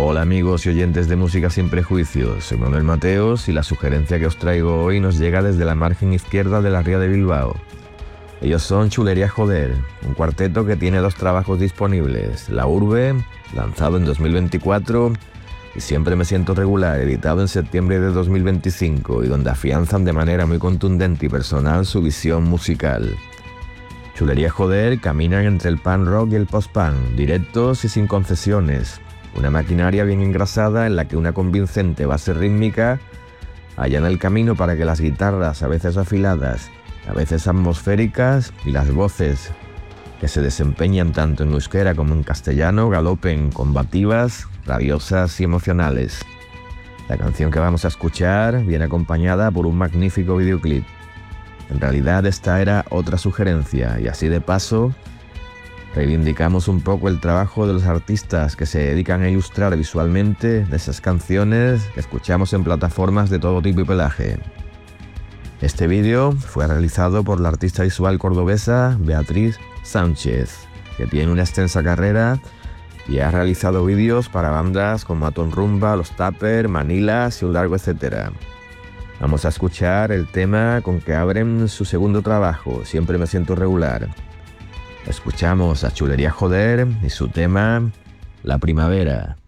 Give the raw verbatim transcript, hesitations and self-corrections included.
Hola amigos y oyentes de Música Sin Prejuicios, soy Manuel Mateos y la sugerencia que os traigo hoy nos llega desde la margen izquierda de la Ría de Bilbao. Ellos son Chulería Joder, un cuarteto que tiene dos trabajos disponibles, La Urbe, lanzado en dos mil veinticuatro, y Siempre me siento regular, editado en septiembre de dos mil veinticinco, y donde afianzan de manera muy contundente y personal su visión musical. Chulería Joder caminan entre el punk rock y el post-punk, directos y sin concesiones. Una maquinaria bien engrasada en la que una convincente base rítmica allana el camino para que las guitarras, a veces afiladas, a veces atmosféricas, y las voces, que se desempeñan tanto en euskera como en castellano, galopen combativas, rabiosas y emocionales. La canción que vamos a escuchar viene acompañada por un magnífico videoclip. En realidad esta era otra sugerencia, y así de paso reivindicamos un poco el trabajo de los artistas que se dedican a ilustrar visualmente de esas canciones que escuchamos en plataformas de todo tipo y pelaje. Este vídeo fue realizado por la artista visual cordobesa Beatriz Sánchez, que tiene una extensa carrera y ha realizado vídeos para bandas como Atom Rumba, Los Tupper, Manila, y un largo etcétera. Vamos a escuchar el tema con que abren su segundo trabajo, Siempre me siento regular. Escuchamos a Chulería Joder y su tema La Primavera.